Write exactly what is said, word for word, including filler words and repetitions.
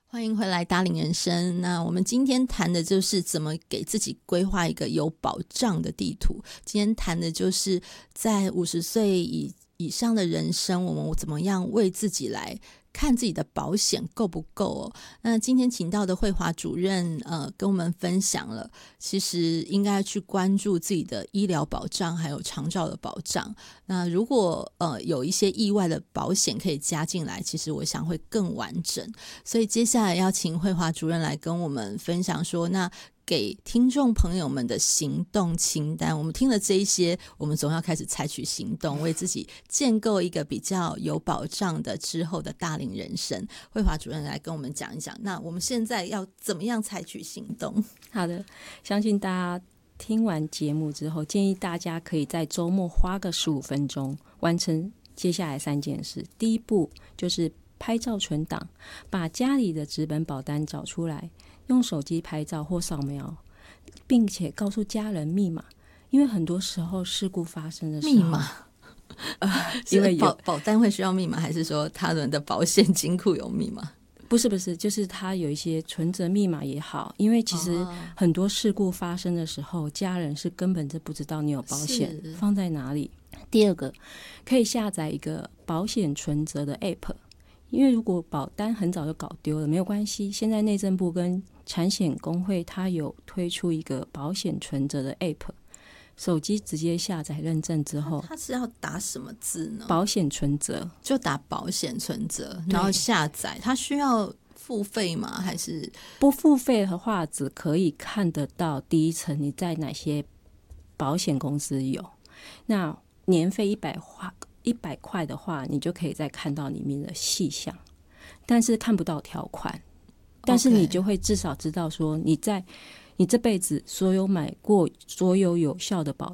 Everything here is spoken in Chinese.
欢迎回来大龄人生。那我们今天谈的就是怎么给自己规划一个有保障的地图。今天谈的就是在五十岁以以上的人生，我们怎么样为自己来看自己的保险够不够哦。那今天请到的慧华主任呃，跟我们分享了其实应该去关注自己的医疗保障还有长照的保障。那如果呃有一些意外的保险可以加进来，其实我想会更完整。所以接下来要请慧华主任来跟我们分享说，那给听众朋友们的行动清单，我们听了这一些，我们总要开始采取行动，为自己建构一个比较有保障的之后的大龄人生。慧华主任来跟我们讲一讲，那我们现在要怎么样采取行动？ 好的，相信大家听完节目之后，建议大家可以在周末花个十五分钟完成接下来三件事。第一步就是拍照存档，把家里的纸本保单找出来，用手机拍照或扫描，并且告诉家人密码。因为很多时候事故发生的时候， 密码呃，因为有保, 保单会需要密码，还是说他们的保险金库有密码？ 不是不是，就是他有一些存折密码也好，因为其实很多事故发生的时候，家人是根本就不知道你有保险放在哪里。第二个，可以下载一个保险存折的 app， 因为如果保单很早就搞丢了没有关系，现在内政部跟产险工会它有推出一个保险存折的 app， 手机直接下载认证之后， 它是要打什么字呢？ 保险存折， 就打保险存折，然后下载。它需要付费吗？还是不付费的话，只可以看得到第一层你在哪些保险公司有。那年费一百块一百块的话，你就可以再看到里面的细项，但是看不到条款。但是你就会至少知道说，你在你这辈子所有买过所有有效的保